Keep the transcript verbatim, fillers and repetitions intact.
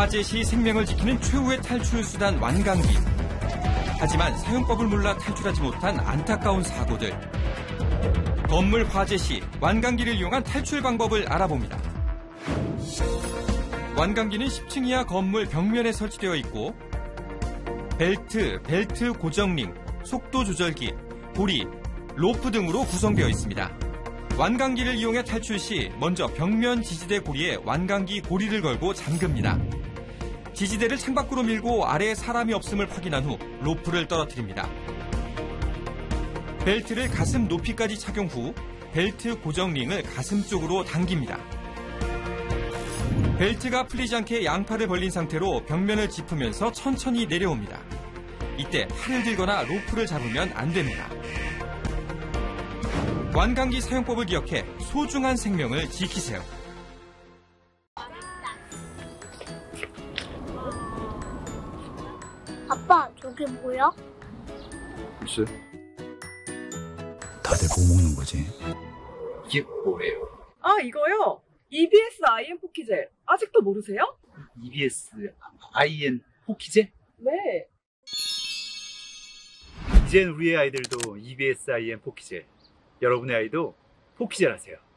화재 시 생명을 지키는 최후의 탈출 수단 완강기. 하지만 사용법을 몰라 탈출하지 못한 안타까운 사고들. 건물 화재 시 완강기를 이용한 탈출 방법을 알아봅니다. 완강기는 십 층 이하 건물 벽면에 설치되어 있고 벨트, 벨트 고정링, 속도 조절기, 고리, 로프 등으로 구성되어 있습니다. 완강기를 이용해 탈출 시 먼저 벽면 지지대 고리에 완강기 고리를 걸고 잠깁니다. 지지대를 창밖으로 밀고 아래에 사람이 없음을 확인한 후 로프를 떨어뜨립니다. 벨트를 가슴 높이까지 착용 후 벨트 고정링을 가슴 쪽으로 당깁니다. 벨트가 풀리지 않게 양팔을 벌린 상태로 벽면을 짚으면서 천천히 내려옵니다. 이때 팔을 들거나 로프를 잡으면 안 됩니다. 완강기 사용법을 기억해 소중한 생명을 지키세요. 아빠, 저게 뭐야? 글쎄. 다들 뭐 먹는 거지? 이게 뭐예요? 아, 이거요? 이비에스 아이엠 포키젤. 아직도 모르세요? 이비에스 아이엔 포키제? 네. 이젠 우리의 아이들도 이비에스 아이엠 포키젤. 여러분의 아이도 포키젤 하세요.